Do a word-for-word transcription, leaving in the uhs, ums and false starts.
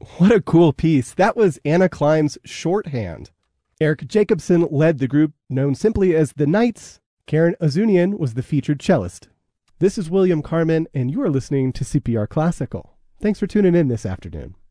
What a cool piece. That was Anna Klein's Shorthand. Eric Jacobson led the group known simply as the Knights. Karen Azunian was the featured cellist. This is William Carmen, and you are listening to C P R Classical. Thanks for tuning in this afternoon.